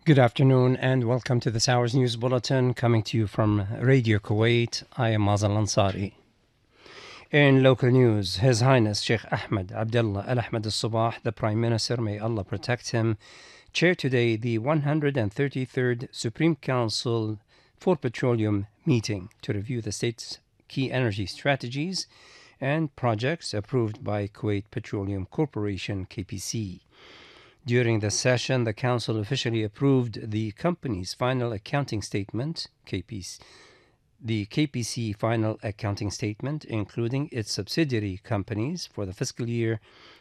Good afternoon and welcome to this hour's news bulletin coming to you from Radio Kuwait. I am Mazal Ansari. In local news, His Highness Sheikh Ahmed Abdullah Al Ahmed Al Sabah, the Prime Minister, may Allah protect him, chaired today the 133rd Supreme Council for Petroleum meeting to review the state's key energy strategies and projects approved by Kuwait Petroleum Corporation KPC. During the session, the Council officially approved the company's final accounting statement, the KPC final accounting statement, including its subsidiary companies for the fiscal year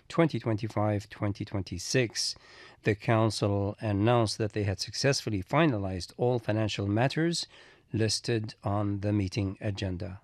2025-2026. The Council announced that they had successfully finalized all financial matters listed on the meeting agenda.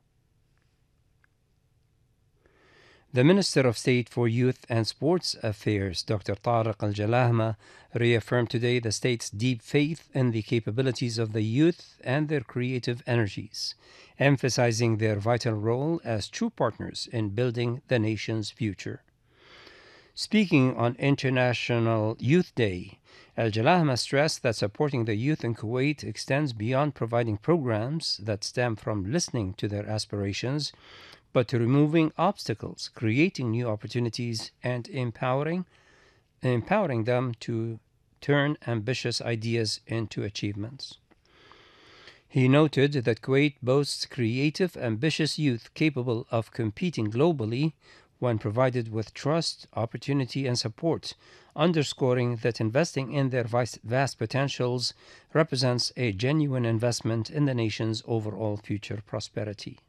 The Minister of State for Youth and Sports Affairs, Dr. Tariq Al-Jalahma, reaffirmed today the state's deep faith in the capabilities of the youth and their creative energies, emphasizing their vital role as true partners in building the nation's future. Speaking on International Youth Day, Al-Jalahma stressed that supporting the youth in Kuwait extends beyond providing programs that stem from listening to their aspirations, but to removing obstacles, creating new opportunities, and empowering them to turn ambitious ideas into achievements. He noted that Kuwait boasts creative, ambitious youth capable of competing globally when provided with trust, opportunity, and support, underscoring that investing in their vast potentials represents a genuine investment in the nation's overall future prosperity.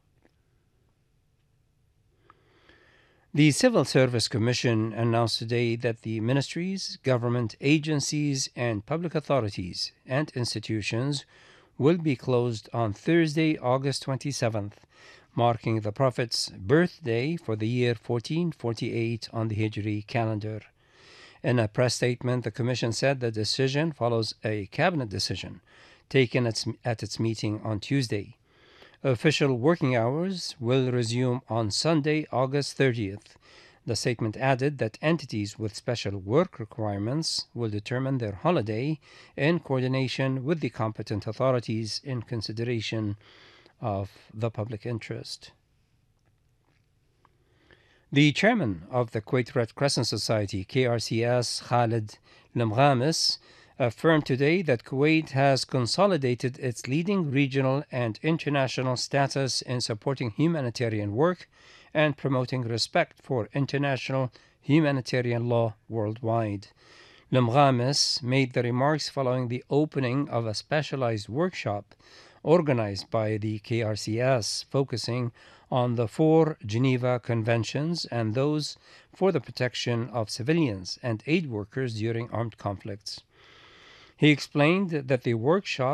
The Civil Service Commission announced today that the ministries, government agencies, and public authorities and institutions will be closed on Thursday, August 27th, marking the Prophet's birthday for the year 1448 on the Hijri calendar. In a press statement, the Commission said the decision follows a cabinet decision taken at its meeting on Tuesday. Official working hours will resume on Sunday, August 30th. The statement added that entities with special work requirements will determine their holiday in coordination with the competent authorities in consideration of the public interest. The chairman of the Kuwait Red Crescent Society, KRCS, Khalid Lemghamis, affirmed today that Kuwait has consolidated its leading regional and international status in supporting humanitarian work and promoting respect for international humanitarian law worldwide. Lemghamis made the remarks following the opening of a specialized workshop organized by the KRCS, focusing on the 4 Geneva Conventions and those for the protection of civilians and aid workers during armed conflicts. He explained that the workshop